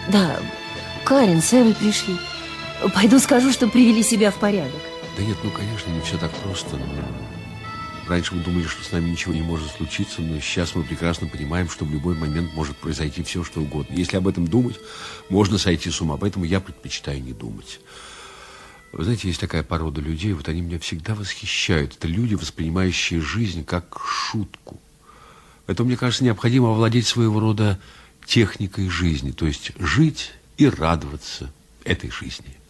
Да, Карен с Эвой пришли. Пойду скажу, что привели себя в порядок. Да нет, ну, конечно, не все так просто. Раньше мы думали, что с нами ничего не может случиться, но сейчас мы прекрасно понимаем, что в любой момент может произойти все, что угодно. Если об этом думать, можно сойти с ума. Поэтому я предпочитаю не думать. Вы знаете, есть такая порода людей, вот они меня всегда восхищают. Это люди, воспринимающие жизнь как шутку. Поэтому, мне кажется, необходимо овладеть своего рода техникой жизни. То есть жить и радоваться этой жизни.